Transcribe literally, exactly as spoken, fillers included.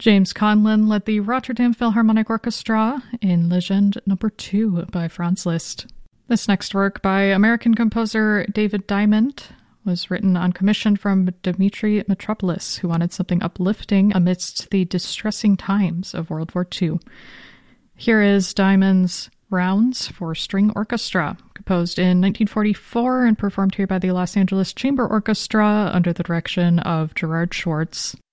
James Conlon led the Rotterdam Philharmonic Orchestra in Legend Number two by Franz Liszt. This next work by American composer David Diamond was written on commission from Dmitri Mitropoulos, who wanted something uplifting amidst the distressing times of World War Two. Here is Diamond's Rounds for String Orchestra, composed in nineteen forty-four and performed here by the Los Angeles Chamber Orchestra under the direction of Gerard Schwartz.